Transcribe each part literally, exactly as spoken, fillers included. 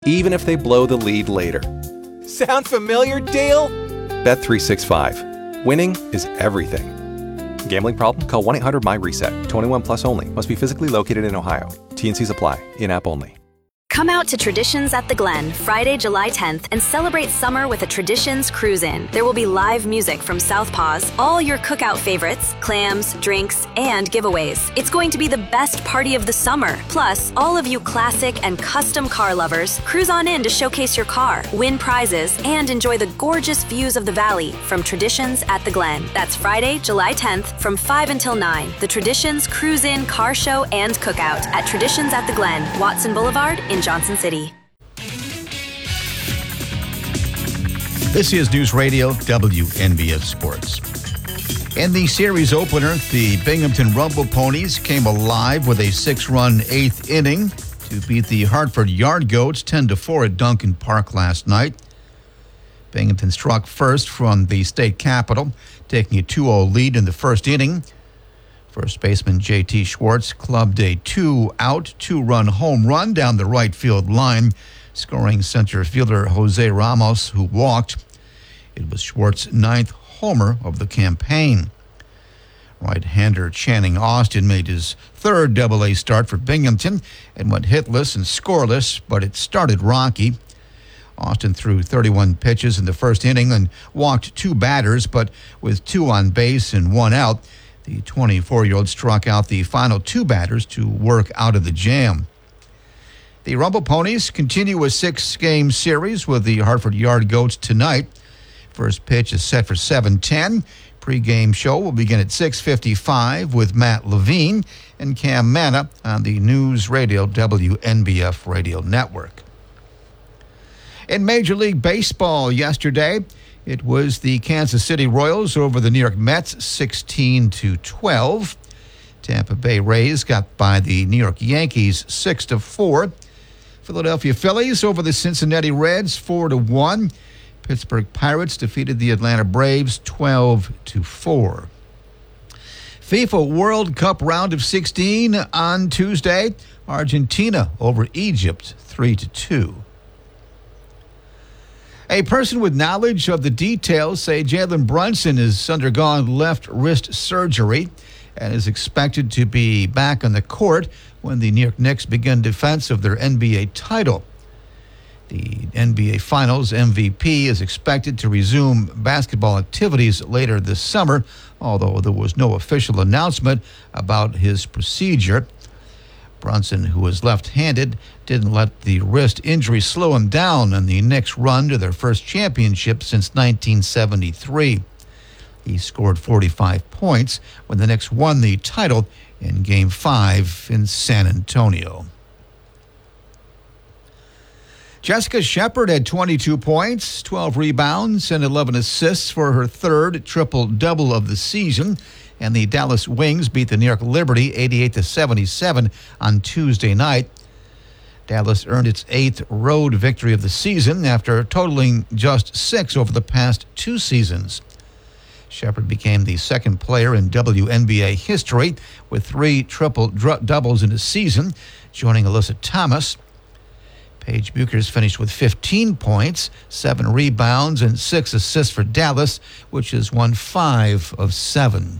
even if they blow the lead later. Sound familiar, Dale? Bet three sixty-five. Winning is everything. Gambling problem? Call one eight hundred my reset. twenty-one plus only. Must be physically located in Ohio. T N Cs apply. In-app only. Come out to Traditions at the Glen Friday, July tenth and celebrate summer with a Traditions Cruise-In. There will be live music from Southpaws, all your cookout favorites, clams, drinks, and giveaways. It's going to be the best party of the summer. Plus, all of you classic and custom car lovers, cruise on in to showcase your car, win prizes, and enjoy the gorgeous views of the valley from Traditions at the Glen. That's Friday, July tenth from five until nine. The Traditions Cruise-In Car Show and Cookout at Traditions at the Glen, Watson Boulevard in Johnson City. This is News Radio W N B F Sports. In the series opener, the Binghamton Rumble Ponies came alive with a six-run eighth inning to beat the Hartford Yard Goats ten to four at Duncan Park last night. Binghamton struck first from the state capitol, taking a two oh lead in the first inning. First baseman J T Schwartz clubbed a two-out, two-run home run down the right field line, scoring center fielder Jose Ramos, who walked. It was Schwartz's ninth homer of the campaign. Right-hander Channing Austin made his third double-A start for Binghamton and went hitless and scoreless, but it started rocky. Austin threw thirty-one pitches in the first inning and walked two batters, but with two on base and one out, the twenty-four-year-old struck out the final two batters to work out of the jam. The Rumble Ponies continue a six-game series with the Hartford Yard Goats tonight. First pitch is set for seven ten. Pre-game show will begin at six fifty-five with Matt Levine and Cam Manna on the News Radio W N B F Radio Network. In Major League Baseball yesterday, it was the Kansas City Royals over the New York Mets, sixteen to twelve. Tampa Bay Rays got by the New York Yankees, six to four. Philadelphia Phillies over the Cincinnati Reds, four to one. Pittsburgh Pirates defeated the Atlanta Braves, twelve to four. FIFA World Cup round of sixteen on Tuesday. Argentina over Egypt, three to two. A person with knowledge of the details say Jalen Brunson has undergone left wrist surgery and is expected to be back on the court when the New York Knicks begin defense of their N B A title. The N B A Finals M V P is expected to resume basketball activities later this summer, although there was no official announcement about his procedure. Brunson, who was left-handed, didn't let the wrist injury slow him down on the Knicks' run to their first championship since nineteen seventy-three. He scored forty-five points when the Knicks won the title in Game five in San Antonio. Jessica Shepard had twenty-two points, twelve rebounds, and eleven assists for her third triple-double of the season. And the Dallas Wings beat the New York Liberty eighty-eight to seventy-seven on Tuesday night. Dallas earned its eighth road victory of the season after totaling just six over the past two seasons. Shepard became the second player in W N B A history with three triple-doubles in a season, joining Alyssa Thomas. Paige Buchers finished with fifteen points, seven rebounds, and six assists for Dallas, which has won five of seven.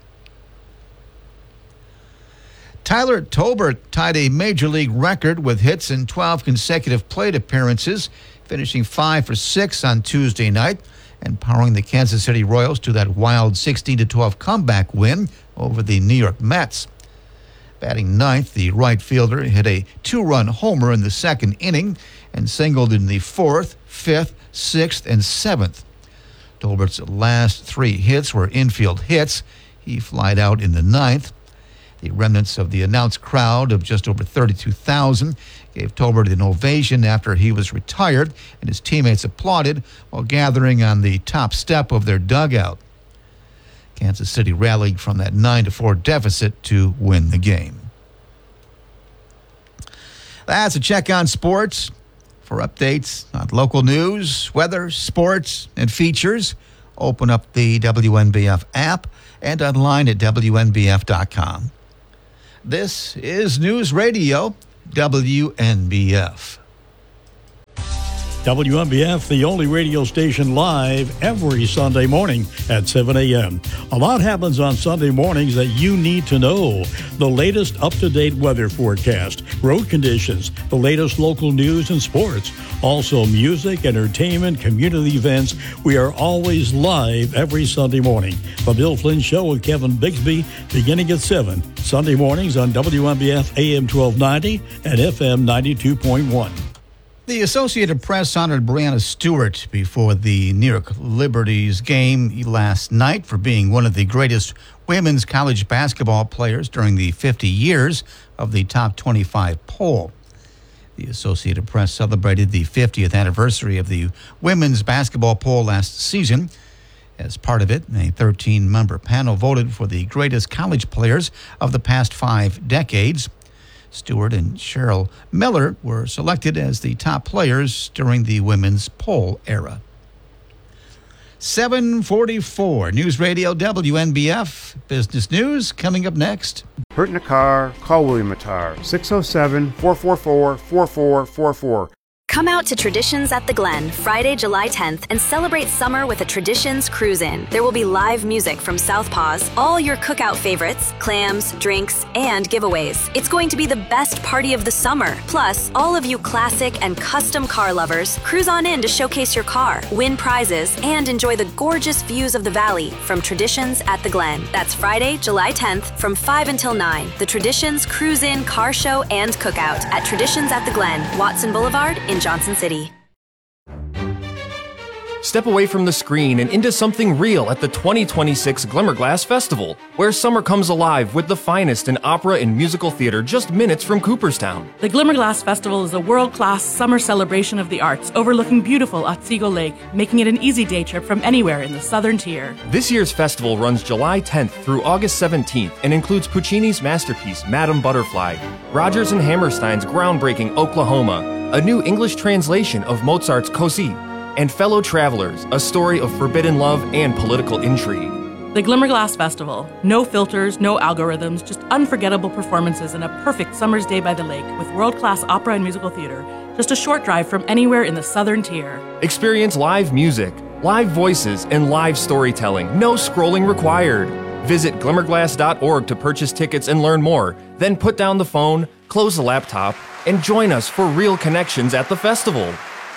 Tyler Tolbert tied a Major League record with hits in twelve consecutive plate appearances, finishing five for six on Tuesday night and powering the Kansas City Royals to that wild sixteen to twelve comeback win over the New York Mets. Batting ninth, the right fielder hit a two-run homer in the second inning and singled in the fourth, fifth, sixth, and seventh. Tolbert's last three hits were infield hits. He flied out in the ninth. The remnants of the announced crowd of just over thirty-two thousand gave Tolbert an ovation after he was retired, and his teammates applauded while gathering on the top step of their dugout. Kansas City rallied from that nine to four deficit to win the game. That's a check on sports. For updates on local news, weather, sports, and features, open up the W N B F app and online at W N B F dot com. This is News Radio W N B F. W M B F, the only radio station live every Sunday morning at seven a.m. A lot happens on Sunday mornings that you need to know. The latest up-to-date weather forecast, road conditions, the latest local news and sports. Also music, entertainment, community events. We are always live every Sunday morning. The Bill Flynn Show with Kevin Bigsby beginning at seven. Sunday mornings on W M B F A M twelve ninety and F M ninety-two point one. The Associated Press honored Breanna Stewart before the New York Liberties game last night for being one of the greatest women's college basketball players during the fifty years of the top twenty-five poll. The Associated Press celebrated the fiftieth anniversary of the women's basketball poll last season. As part of it, a thirteen-member panel voted for the greatest college players of the past five decades. Stewart and Cheryl Miller were selected as the top players during the women's poll era. seven forty-four, News Radio W N B F. Business News coming up next. Hurt in a car? Call William Attar, six oh seven, four four four, four four four four. Come out to Traditions at the Glen Friday, July tenth and celebrate summer with a Traditions Cruise-In. There will be live music from Southpaws, all your cookout favorites, clams, drinks, and giveaways. It's going to be the best party of the summer. Plus, all of you classic and custom car lovers, cruise on in to showcase your car, win prizes, and enjoy the gorgeous views of the valley from Traditions at the Glen. That's Friday, July tenth from five until nine. The Traditions Cruise-In Car Show and Cookout at Traditions at the Glen, Watson Boulevard in Johnson City. Step away from the screen and into something real at the twenty twenty-six Glimmerglass Festival, where summer comes alive with the finest in opera and musical theater just minutes from Cooperstown. The Glimmerglass Festival is a world-class summer celebration of the arts overlooking beautiful Otsego Lake, making it an easy day trip from anywhere in the southern tier. This year's festival runs July tenth through August seventeenth and includes Puccini's masterpiece, Madame Butterfly, Rodgers and Hammerstein's groundbreaking Oklahoma, a new English translation of Mozart's Così, and Fellow Travelers, a story of forbidden love and political intrigue. The Glimmerglass Festival. No filters, no algorithms, just unforgettable performances and a perfect summer's day by the lake with world-class opera and musical theater. Just a short drive from anywhere in the southern tier. Experience live music, live voices, and live storytelling. No scrolling required. Visit glimmerglass dot org to purchase tickets and learn more. Then put down the phone, close the laptop, and join us for real connections at the festival.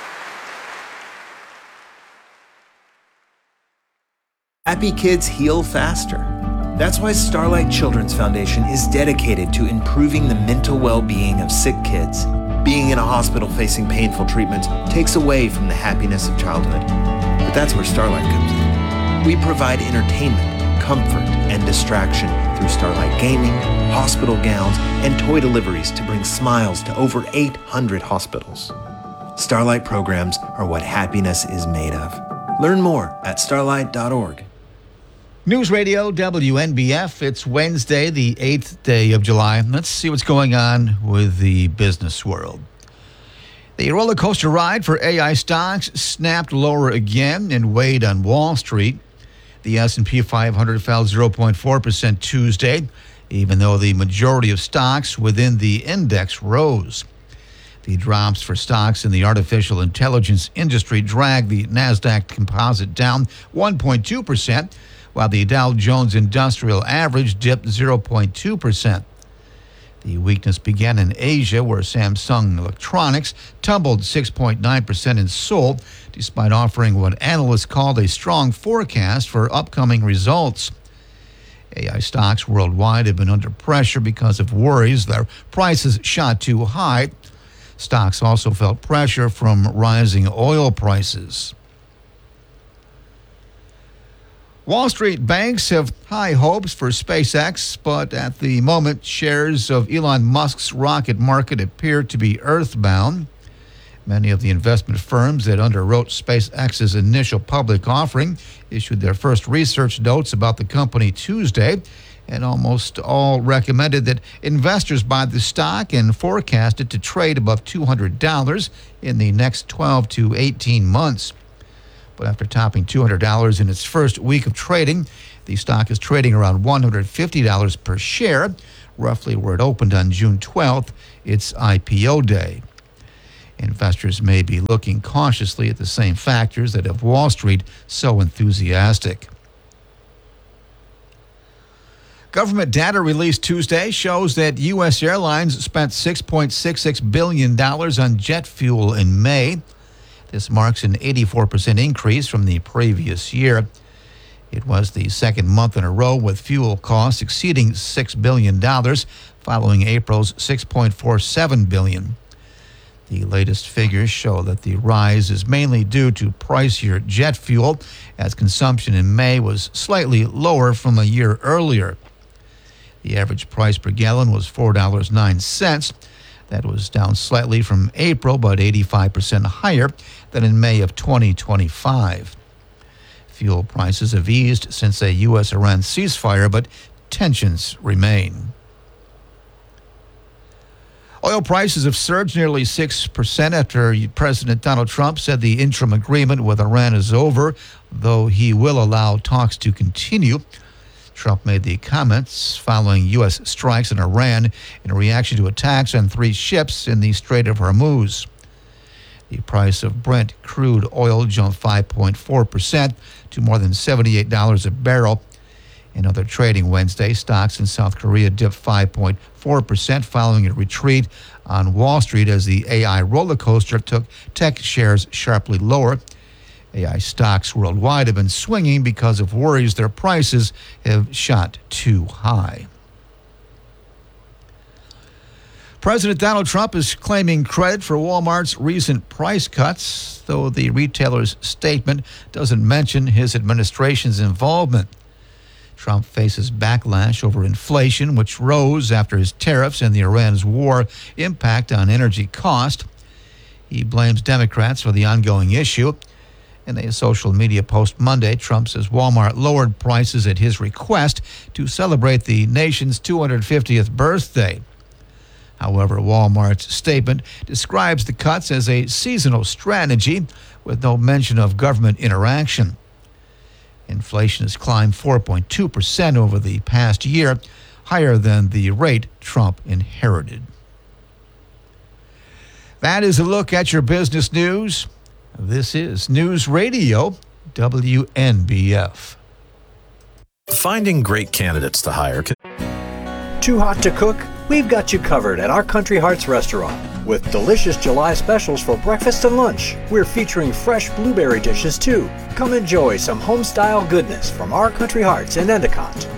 Happy kids heal faster. That's why Starlight Children's Foundation is dedicated to improving the mental well-being of sick kids. Being in a hospital facing painful treatments takes away from the happiness of childhood. But that's where Starlight comes in. We provide entertainment, comfort, and distraction through Starlight gaming, hospital gowns, and toy deliveries to bring smiles to over eight hundred hospitals. Starlight programs are what happiness is made of. Learn more at starlight dot org. News Radio W N B F. It's Wednesday, the eighth day of July. Let's see what's going on with the business world. The roller coaster ride for A I stocks snapped lower again and weighed on Wall Street. The S and P five hundred fell zero point four percent Tuesday, even though the majority of stocks within the index rose. The drops for stocks in the artificial intelligence industry dragged the NASDAQ composite down one point two percent, while the Dow Jones Industrial Average dipped zero point two percent. The weakness began in Asia, where Samsung Electronics tumbled six point nine percent in Seoul, despite offering what analysts called a strong forecast for upcoming results. A I stocks worldwide have been under pressure because of worries their prices shot too high. Stocks also felt pressure from rising oil prices. Wall Street banks have high hopes for SpaceX, but at the moment, shares of Elon Musk's rocket market appear to be earthbound. Many of the investment firms that underwrote SpaceX's initial public offering issued their first research notes about the company Tuesday, and almost all recommended that investors buy the stock and forecast it to trade above two hundred dollars in the next twelve to eighteen months. But after topping two hundred dollars in its first week of trading, the stock is trading around one hundred fifty dollars per share, roughly where it opened on June twelfth, its I P O day. Investors may be looking cautiously at the same factors that have Wall Street so enthusiastic. Government data released Tuesday shows that U S airlines spent six point six six billion dollars on jet fuel in May. This marks an eighty-four percent increase from the previous year. It was the second month in a row with fuel costs exceeding six billion dollars, following April's six point four seven billion dollars. The latest figures show that the rise is mainly due to pricier jet fuel, as consumption in May was slightly lower from a year earlier. The average price per gallon was four dollars and nine cents. That was down slightly from April, but eighty-five percent higher than in May of twenty twenty-five. Fuel prices have eased since a U S Iran ceasefire, but tensions remain. Oil prices have surged nearly six percent after President Donald Trump said the interim agreement with Iran is over, though he will allow talks to continue. Trump made the comments following U S strikes in Iran in reaction to attacks on three ships in the Strait of Hormuz. The price of Brent crude oil jumped five point four percent to more than seventy-eight dollars a barrel. In other trading Wednesday, stocks in South Korea dipped five point four percent following a retreat on Wall Street as the A I roller coaster took tech shares sharply lower. A I stocks worldwide have been swinging because of worries their prices have shot too high. President Donald Trump is claiming credit for Walmart's recent price cuts, though the retailer's statement doesn't mention his administration's involvement. Trump faces backlash over inflation, which rose after his tariffs and the Iran's war impact on energy cost. He blames Democrats for the ongoing issue. In a social media post Monday, Trump says Walmart lowered prices at his request to celebrate the nation's two hundred fiftieth birthday. However, Walmart's statement describes the cuts as a seasonal strategy with no mention of government interaction. Inflation has climbed four point two percent over the past year, higher than the rate Trump inherited. That is a look at your business news. This is News Radio W N B F. Finding great candidates to hire. Too hot to cook? We've got you covered at our Country Hearts restaurant. With delicious July specials for breakfast and lunch, we're featuring fresh blueberry dishes too. Come enjoy some home-style goodness from our Country Hearts in Endicott.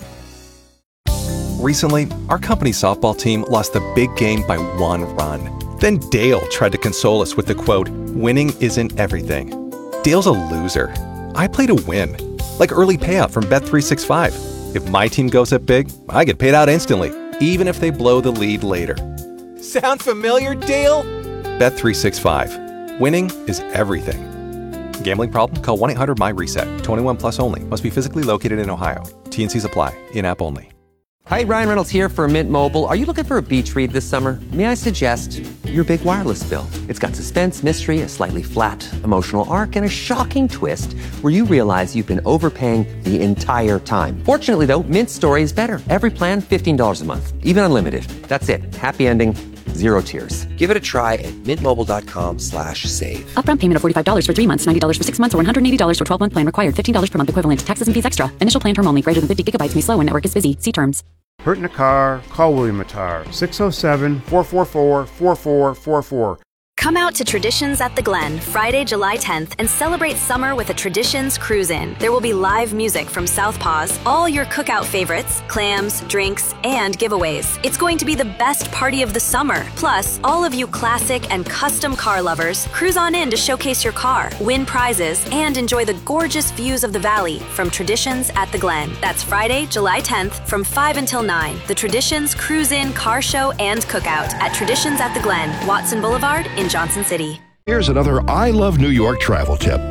Recently, our company softball team lost the big game by one run. Then Dale tried to console us with the quote, "Winning isn't everything." Dale's a loser. I play to win. Like early payout from Bet three sixty-five. If my team goes up big, I get paid out instantly, even if they blow the lead later. Sound familiar, Dale? Bet three sixty-five. Winning is everything. Gambling problem? Call one eight hundred M Y reset. twenty-one plus only. Must be physically located in Ohio. T N Cs apply. In-app only. Hi, Ryan Reynolds here for Mint Mobile. Are you looking for a beach read this summer? May I suggest your big wireless bill? It's got suspense, mystery, a slightly flat emotional arc, and a shocking twist where you realize you've been overpaying the entire time. Fortunately, though, Mint's story is better. Every plan, fifteen dollars a month, even unlimited. That's it. Happy ending, zero tears. Give it a try at mintmobile.com slash save. Upfront payment of forty-five dollars for three months, ninety dollars for six months, or one hundred eighty dollars for twelve-month plan required. fifteen dollars per month equivalent. Taxes and fees extra. Initial plan term only. Greater than fifty gigabytes may slow when network is busy. See terms. Hurt in a car? Call William Attar, six oh seven, four four four, four four four four. Come out to Traditions at the Glen Friday, July tenth, and celebrate summer with a Traditions Cruise-In. There will be live music from Southpaws, all your cookout favorites, clams, drinks, and giveaways. It's going to be the best party of the summer. Plus, all of you classic and custom car lovers, cruise on in to showcase your car, win prizes, and enjoy the gorgeous views of the valley from Traditions at the Glen. That's Friday, July tenth, from five until nine. The Traditions Cruise-In Car Show and Cookout at Traditions at the Glen, Watson Boulevard in Johnson City. Here's another I Love New York travel tip.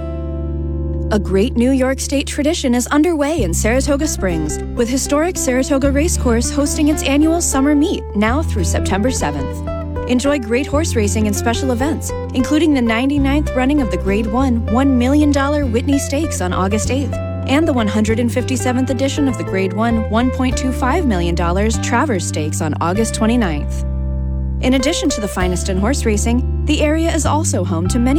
A great New York State tradition is underway in Saratoga Springs, with historic Saratoga Racecourse hosting its annual summer meet now through September seventh. Enjoy great horse racing and special events, including the ninety-ninth running of the Grade one one million dollars Whitney Stakes on August eighth, and the one hundred fifty-seventh edition of the Grade one one point two five million dollars Travers Stakes on August twenty-ninth. In addition to the finest in horse racing, The area is also home to many